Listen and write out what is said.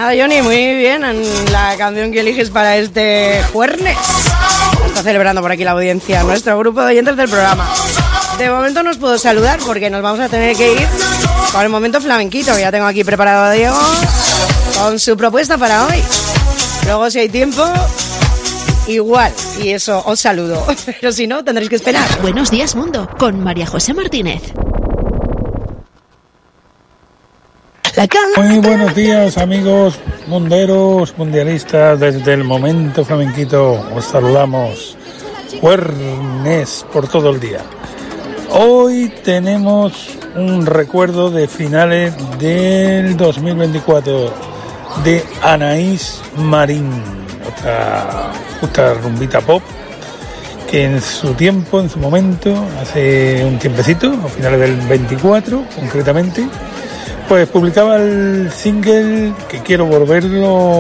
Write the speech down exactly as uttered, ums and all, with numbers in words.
nada, Johnny, muy bien en la canción que eliges para este jueves. Está celebrando por aquí la audiencia, nuestro grupo de oyentes del programa. De momento no os puedo saludar porque nos vamos a tener que ir con el momento flamenquito, que ya tengo aquí preparado a Diego con su propuesta para hoy. Luego, si hay tiempo, igual, y eso, os saludo. Pero si no, tendréis que esperar. Buenos días, mundo, con María José Martínez. Muy buenos días, amigos munderos, mundialistas. Desde el momento flamenquito os saludamos. Juernes por todo el día. Hoy tenemos un recuerdo de finales del dos mil veinticuatro de Anaís Marín, otra, otra rumbita pop que en su tiempo, en su momento, hace un tiempecito, a finales del veinticuatro concretamente, pues publicaba el single Que quiero volverlo